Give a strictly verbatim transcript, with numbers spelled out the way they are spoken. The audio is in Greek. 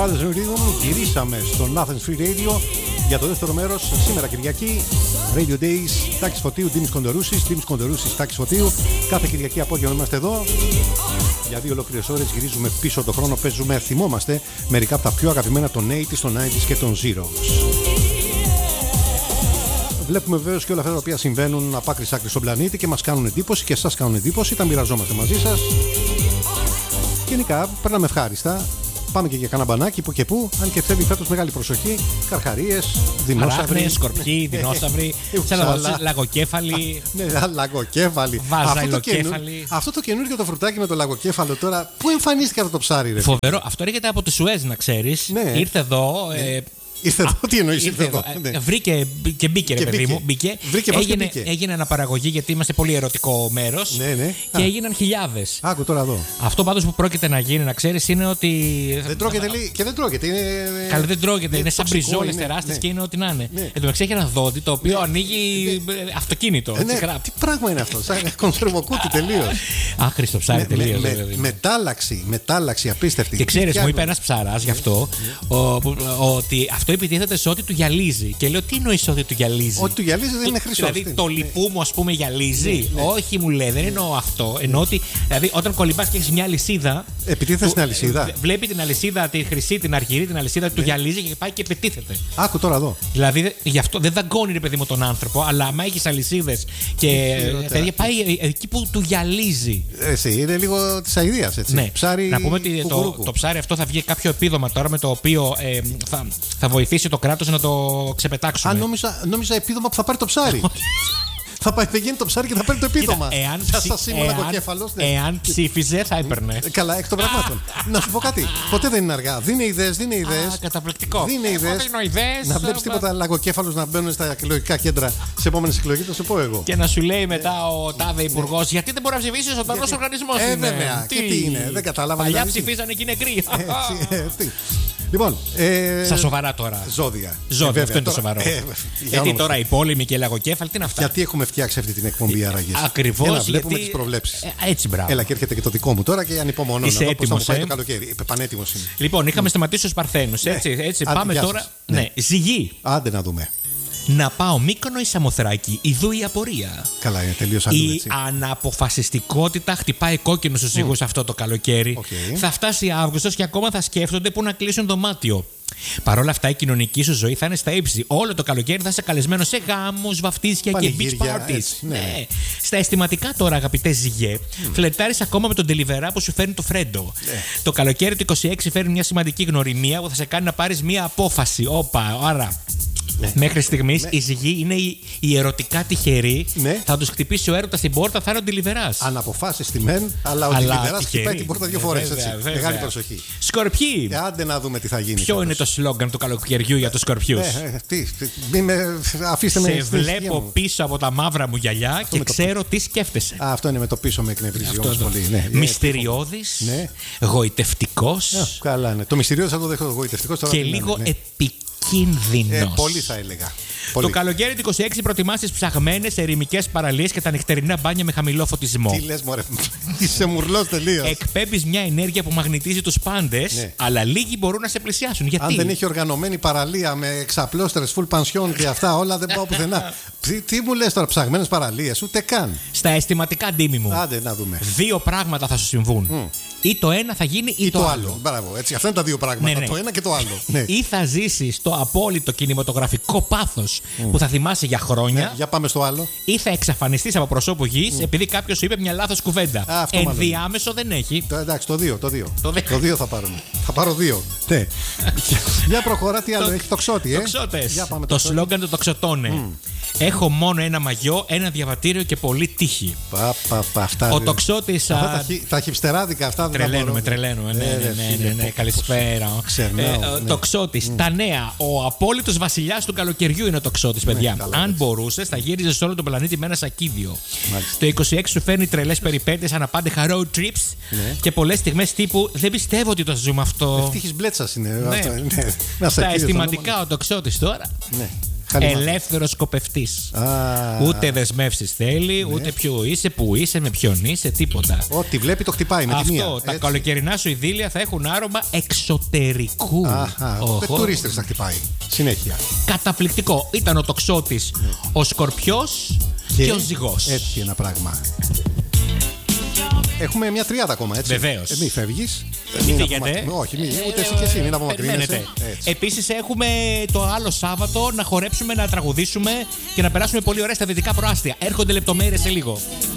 Brothers in Rhythm. Γυρίσαμε στο Athens Free Radio για το δεύτερο μέρος. Σήμερα Κυριακή, Radio Days, Τάκης Φωτίου, Ντίμης Κοντερούσης. Ντίμης Κοντερούσης, Τάκης Φωτίου. Κάθε Κυριακή απόγευμα είμαστε εδώ. Για δύο ολόκληρες ώρες γυρίζουμε πίσω το χρόνο. Παίζουμε, θυμόμαστε μερικά από τα πιο αγαπημένα των ογδόντα, των ενενήντα και των Zeros. Βλέπουμε βεβαίως και όλα αυτά τα οποία συμβαίνουν από άκρη σ' άκρη στον πλανήτη και μας κάνουν εντύπωση και εσάς κάνουν εντύπωση. Τα μοιραζόμαστε μαζί σας. Γενικά, περνάμε ευχάριστα. Πάμε και για κανένα μπανάκι που και που, αν και θέλει φέτος μεγάλη προσοχή. Καρχαρίες, δεινόσαυροι, σκορπιοί, δεινόσαυροι, λαγοκέφαλοι. Ναι, λαγοκέφαλοι. Βαζαϊλοκέφαλοι. Αυτό το καινούργιο το φρουτάκι με το λαγοκέφαλο τώρα, πού εμφανίστηκε αυτό το ψάρι, ρε? Φοβερό, αυτό έρχεται από τη Σουέζ, να ξέρεις. Ήρθε εδώ. Ήρθε εδώ, τι εννοείς ήρθε εδώ? Ναι. Βρήκε και μπήκε, ρε παιδί μου. Μπήκε. Βρήκε, έγινε, μπήκε. έγινε αναπαραγωγή, γιατί είμαστε πολύ ερωτικό μέρος. Ναι, ναι. Και Α. έγιναν χιλιάδες. Άκου τώρα εδώ. Αυτό πάντως που πρόκειται να γίνει, να ξέρεις, είναι ότι. Δεν τρώγεται, λέει, και δεν τρώγεται. Είναι... Καλά, δεν τρώγεται. Είναι, είναι σαν μπριζόλες τεράστιες, ναι. Και είναι ό,τι να είναι. Ναι. Εν τω μεταξύ έχει ένα δόντι το οποίο, ναι, ανοίγει, ναι, αυτοκίνητο. Ναι. Ναι. Τι πράγμα είναι αυτό, σαν κονσερβοκούτι τελείως. Άχρηστο ψάρι τελείως. Μετάλλαξη, μετάλλαξη απίστευτη. Και ξέρεις, μου είπε ένας ψαράς γι' αυτό ότι αυτό επιτίθεται σε ό,τι του γυαλίζει. Και λέω, τι εννοείς ότι του γυαλίζει? Ότι του γυαλίζει δεν είναι χρυσό. Δηλαδή το λιπού μου, ας πούμε, γυαλίζει. Ναι, ναι. Όχι, μου λέει, δεν εννοώ αυτό. Εννοώ ότι δηλαδή, όταν κολυμπάς και έχεις μια αλυσίδα. Επιτίθεται στην αλυσίδα. Βλέπει την αλυσίδα, τη χρυσή, την αργυρή, την αλυσίδα, ναι, του γυαλίζει και πάει και επιτίθεται. Άκου τώρα εδώ. Δηλαδή γι' αυτό δεν δαγκώνει, ρε παιδί μου, τον άνθρωπο, αλλά άμα έχεις αλυσίδες και δηλαδή, πάει εκεί που του γυαλίζει. Εσύ, είναι λίγο τη αηδίας, έτσι. Ναι. Ψάρι. Να πούμε ότι το, το ψάρι αυτό θα βγει κάποιο επίδομα τώρα με το οποίο ε, θα, θα βοηθήσει το κράτος να το ξεπετάξουμε. Α, νόμιζα, νόμιζα επίδομα που θα πάρει το ψάρι. Θα πάει, θα γίνει το ψάρι και θα παίρνει το επίδομα. Κοίτα, εάν, θα σας σήμωνα το κέφαλος, ναι. Εάν ψήφιζε, θα έπαιρνε. Καλά, εκ των πραγμάτων. Να σου πω κάτι. Ποτέ δεν είναι αργά. Δίνει ιδέες, δίνει ιδέες. Καταπληκτικό. Δίνει ιδέες. Να βλέπεις τίποτα λαγοκέφαλους να μπαίνουν στα εκλογικά κέντρα σε επόμενες εκλογές, θα σου πω εγώ. Και να σου λέει μετά ο τάδε υπουργός, γιατί δεν μπορεί να ψηφίσει ο τάδε οργανισμός. Ε, βέβαια. Και τι είναι, δεν κατάλαβα. Παλιά ψηφίζανε και είναι νεκροί. Λοιπόν, ε... στα σοβαρά τώρα. Ζώδια. Ζώδια, ε, αυτό είναι το σοβαρό. Ε, γιατί τώρα οι πόλεμοι και οι λαγοκέφαλοι, τι είναι αυτά. Γιατί έχουμε φτιάξει αυτή την εκπομπή άραγε? Ακριβώς. Να βλέπουμε γιατί... τις προβλέψεις. Ε, έτσι, μπράβο. Έλα, και έρχεται και το δικό μου τώρα και ανυπομονώ. Είσαι να δω πώς θα μου πάει ε? το καλοκαίρι. Πανέτοιμος είμαι. Λοιπόν, είχαμε σταματήσει στους Παρθένους. Έτσι, ναι. έτσι. Άντε, πάμε τώρα. Ναι. Ναι. Ζυγή. Άντε να δούμε. Να πάω Μύκονο ή Σαμοθράκη, ιδού η απορία. Καλά, είναι τελείως αλλού, έτσι. Η αναποφασιστικότητα χτυπάει κόκκινο στους ζυγούς mm. αυτό το καλοκαίρι. Okay. Θα φτάσει Αύγουστος και ακόμα θα σκέφτονται που να κλείσουν δωμάτιο. Παρ' όλα αυτά, η κοινωνική σου ζωή θα είναι στα ύψη. Όλο το καλοκαίρι θα είσαι καλεσμένο σε γάμους, βαφτίσια και beach parties. Έτσι, ναι. Ναι. Στα αισθηματικά τώρα, αγαπητέ ζυγέ, mm. φλερτάρεις ακόμα με τον τελιβερά που σου φέρνει το φρέντο. Ναι. Το καλοκαίρι του είκοσι έξι φέρνει μια σημαντική γνωριμία που θα σε κάνει να πάρεις μια απόφαση. Όπα, άρα. Ναι. Μέχρι στιγμής ναι. η ζυγή είναι η, η ερωτικά τυχερή. Ναι. Θα τους χτυπήσει ο έρωτας στην πόρτα, θα είναι ο ντελιβεράς. Αναποφάσιστη στη μεν, αλλά ο ντελιβεράς χτυπάει την πόρτα δύο φορές. Μεγάλη προσοχή. Σκορπιοί. Ε, άντε να δούμε τι θα γίνει. Ποιο φέτος είναι το σλόγγαν του καλοκαιριού για τους σκορπιούς? Ε, τι, τι, με, αφήστε με. Σε βλέπω πίσω από τα μαύρα μου γυαλιά αυτό και ξέρω το... τι σκέφτεσαι. Α, αυτό είναι με το πίσω με εκνευρίζει όμως πολύ. Ναι. Μυστηριώδης, ναι. Γοητευτικός. Ε, καλά, ναι. Το μυστηριώδης θα το δέχω γοητευτικός. Και λίγο επικίνδυνος. Ε, πολύ θα έλεγα. Πολύ. Το καλοκαίρι του είκοσι έξι προτιμάς τις ψαγμένες ερημικές παραλίες και τα νυχτερινά μπάνια με χαμηλό φωτισμό. Τι λες, μωρέ, είσαι μουρλός τελείως. Εκπέμπεις μια ενέργεια που μαγνητίζει τους πάντες, ναι. αλλά λίγοι μπορούν να σε πλησιάσουν. Γιατί? Αν δεν έχει οργανωμένη παραλία με εξαπλώστερες, full pension και αυτά, όλα δεν πάω πουθενά. τι, τι μου λες τώρα, ψαγμένες παραλίες, ούτε καν. Στα αισθηματικά, Ντίμη μου. Άντε να δούμε. Δύο πράγματα θα σου συμβούν. Mm. Ή το ένα θα γίνει ή, ή το, το άλλο. άλλο. Μπράβο, έτσι. Αυτά είναι τα δύο πράγματα. Ναι, ναι. Το ένα και το άλλο. Ναι. Ή θα ζήσεις το απόλυτο κινηματογραφικό πάθος mm. που θα θυμάσαι για χρόνια. Ναι, για πάμε στο άλλο. Ή θα εξαφανιστείς από προσώπου γης mm. επειδή κάποιος σου είπε μια λάθος κουβέντα. Α, ενδιάμεσο δεν έχει. Το, εντάξει, το δύο. Το δύο, το δύο. το δύο θα πάρουμε. Θα πάρω δύο. Ναι. Για προχωρά, τι άλλο έχει, τοξότη, ε. Τοξότες. Το σλόγγαν του τοξοτώνε. Έχω μόνο ένα μαγιό, ένα διαβατήριο και πολύ τύχη. Πα, πα, πα, αυτά, ο τοξότης. Α... Τα χυψτεράδικα αυτά δεν τρελαίνουμε, τρελαίνουμε. Ναι, ναι, ναι, ναι, ναι, ναι. Καλησπέρα. Ξερνάω, ε, ναι. Τοξότης. Mm. Τα νέα. Ο απόλυτος βασιλιάς του καλοκαιριού είναι ο τοξότης, παιδιά. Ναι, αν μπορούσες, θα γύριζες όλο τον πλανήτη με ένα σακίδιο. Μάλιστα. Το είκοσι έξι σου φέρνει τρελές περιπέτειες, αναπάντεχα road trips ναι. και πολλές στιγμές τύπου δεν πιστεύω ότι το ζούμε αυτό. Ευτύχης μπλέτσας είναι. Ναι. Ναι. Στα αισθηματικά ο τοξότης τώρα. Ναι. Ελεύθερος σκοπευτής. Ούτε δεσμεύσεις θέλει, ναι. ούτε ποιο είσαι, που είσαι, με ποιον είσαι, τίποτα. Ό,τι βλέπει το χτυπάει με Αυτό, τη μία. Τα έτσι. Καλοκαιρινά σου ειδήλια θα έχουν άρωμα εξωτερικού. Αχα, με τουρίστες θα χτυπάει. Συνέχεια. Καταπληκτικό. Ήταν ο τοξότης, ναι. ο σκορπιός και, και ο ζυγός. Έτσι ένα πράγμα. Έχουμε μια τριάδα ακόμα, έτσι. Βεβαίως. Ε, μη φεύγεις. Μην φύγετε. Όχι, μη, ούτε εσύ και εσύ, μην απομακρύνεσαι. Επίσης έχουμε το άλλο Σάββατο να χορέψουμε, να τραγουδήσουμε και να περάσουμε πολύ ωραία στα δυτικά προάστια. Έρχονται λεπτομέρειες σε λίγο.